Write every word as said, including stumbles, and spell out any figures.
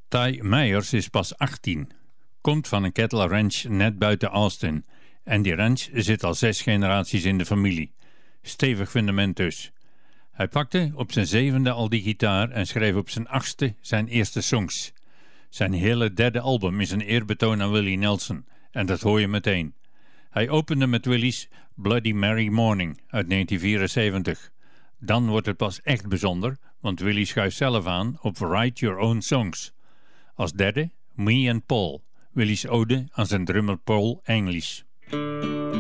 Ty Myers is pas achttien, komt van een cattle ranch net buiten Austin en die ranch zit al zes generaties in de familie. Stevig fundament dus. Hij pakte op zijn zevende al die gitaar en schreef op zijn achtste zijn eerste songs. Zijn hele derde album is een eerbetoon aan Willie Nelson en dat hoor je meteen. Hij opende met Willie's Bloody Mary Morning uit negentien vierenzeventig. Dan wordt het pas echt bijzonder, want Willie schuift zelf aan op Write Your Own Songs. Als derde Me and Paul, Willie's ode aan zijn drummer Paul English.